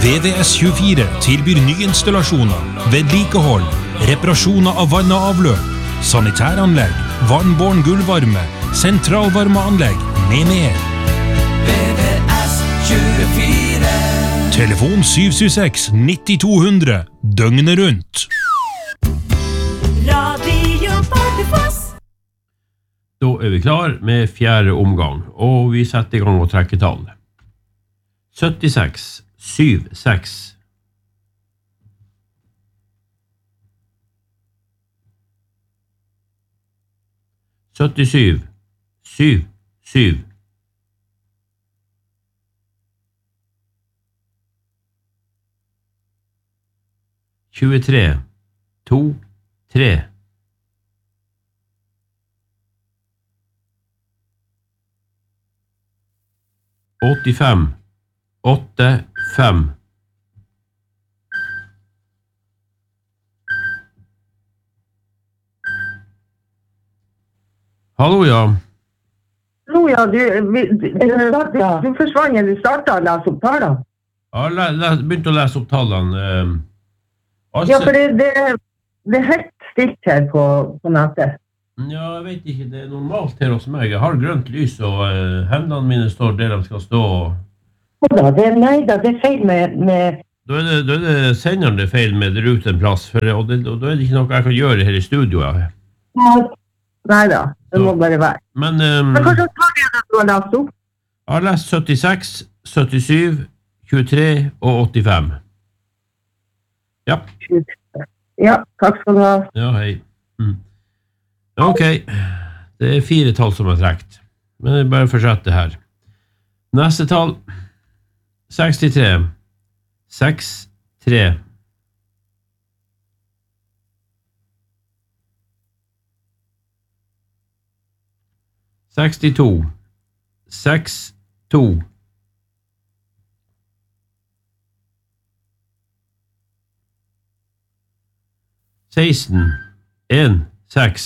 VVS24 tilbyr nyinstallasjoner, vedlikehold, reparasjoner av vann og avløp, sanitæranlegg, vannbåren gulvvarme, sentralvarmeanlegg med mer. VVS24. Telefon 776-9200, døgnet rundt. Radio Bardufoss. Da vi klar med fjerde omgang, og vi setter I gang å trekke tall. 76, 7, 6. 77, 7, 7. 23, 2, 3. 85, 8, 5. Hallo, ja. Hallo, ja, du forsvant, du startet å lese opp tallene. Ja, begynte å lese opp tallene. Ja, for det helt stilt her på nettet. Ja, jeg vet ikke, det normalt her hos meg. Jeg har grønt lys, og hendene mine står der de skal stå. Nei da, det feil med... Da det senderen det feil med der ute en plass, og da det ikke noe jeg kan gjøre her I studio. Nei da, det må bare være. Men kanskje tar det du har lest opp? Jeg har lest 76, 77, 23 og 85. Ja. Ja, takk skal du ha. Ja, hei. Ok, det 4 tall som trekt. Men jeg bare fortsetter her. Neste tall, 63, 6, 3. 62, 6, 2. 16, 1, 6.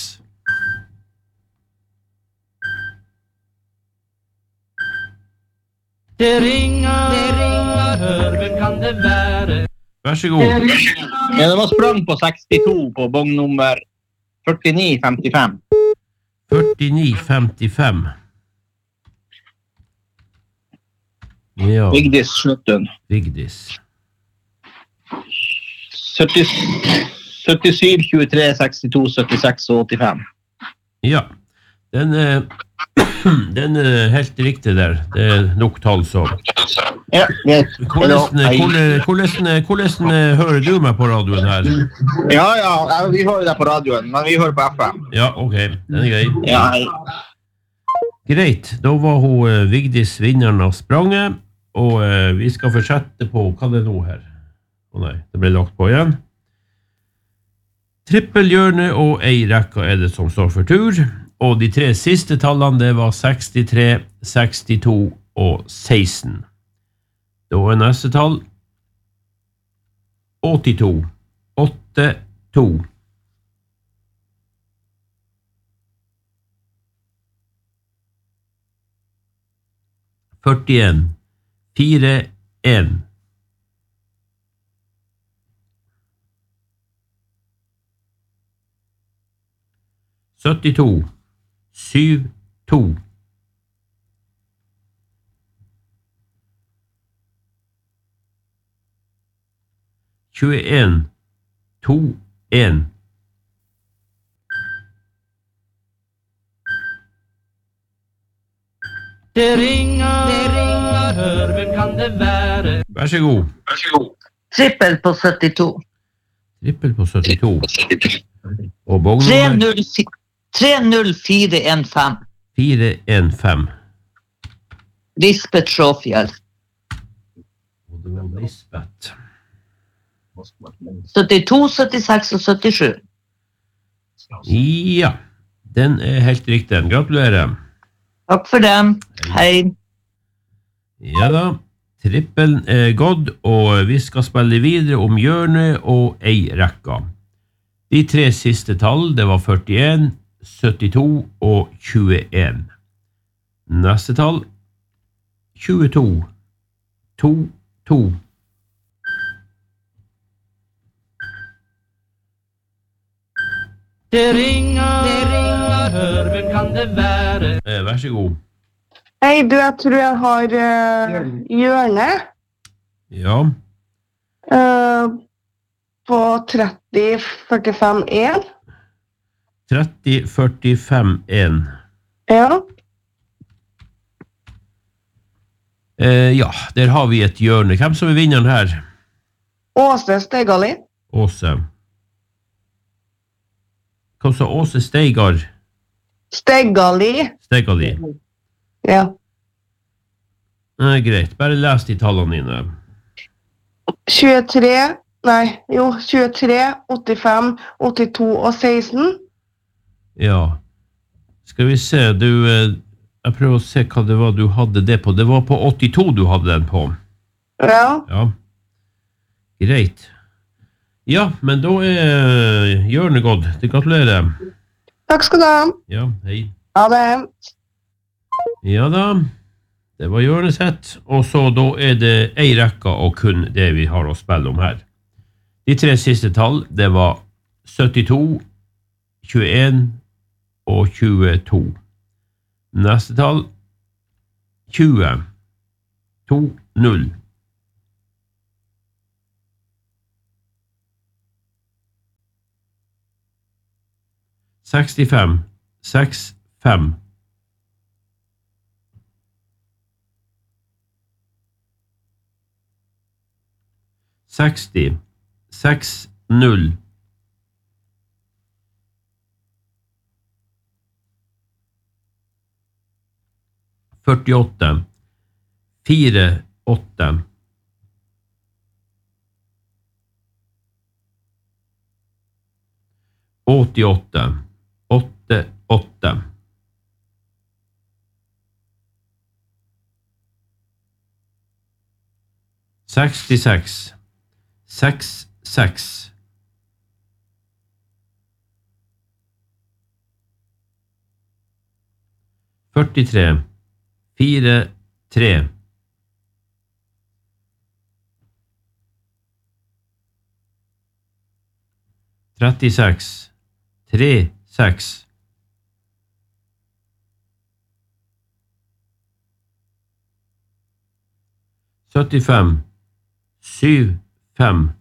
'Det ringer, hør, hvem kan det være?' Vær så god. Ja, det var sprang på 62 på bong nummer 49,55. 49,55. Ja. Vigdis Slåttun. Vigdis. 77, 23, 62, 76 og 85. Ja, den helt riktig der. Det nok tall så. Ja, hvordan hører du meg på radioen her? Ja, vi hører deg på radioen, men vi hører på FM. Ja, ok, den grei. Ja. Greit, da var hun Vigdis vinneren av spranget, og vi skal fortsette på, hva det nå her? Nei, det ble lagt på igjen. Trippelhjørne og ei rekka det som står for tur, og de 3 siste tallene det var 63, 62 og 16. Da neste tall 82, 8, 2. 41, 4, 1. 72, 7, 2. 21, 2, 1. 'Det ringer, hør, hvem kan det være?' Vær så god. Trippel på 72. Trippel på 72. Og bognummer 30415. 415. Lisbeth Sjåfjell. Og det var Lisbeth. 72, 76 og 77. Ja, den helt riktig. Gratulerer. Takk for dem. Hei. Ja da, trippelen gått, og vi skal spille videre om hjørnet og ei rekka. De 3 siste tall, det var 41, 72 og 21. Neste tall, 22, 2, 2. Det ringer, hør, hvem kan det være? Vær så god. Hei, du, jeg tror jeg har hjørne Ja, på 30-45-1. 30-45-1. Ja. Ja, der har vi et hjørne. Hvem som er vinneren her? Åse Stegali. Åse. Hva sa Åse Steigar? Stegali. Stegali. Ja. Greit, bare les de tallene dine. 23, 85, 82 og 16. Ja. Skal vi se, jeg prøver å se hva det var du hadde det på. Det var på 82 du hadde den på. Ja. Ja. Greit. Ja, men da er hjørnet gått. Gratulerer. Takk skal du ha. Ja, hei. Ha det. Ja da, det var hjørnet sett. Og så da er det ei rekke og kun det vi har å spille om her. De 3 siste tall, det var 72, 21 og 22. Neste tall 20 2 0 65 6 5 60 6 0 48 4 8 88 8 8 66 6 6 43 4 3 36 3 6 75 7 5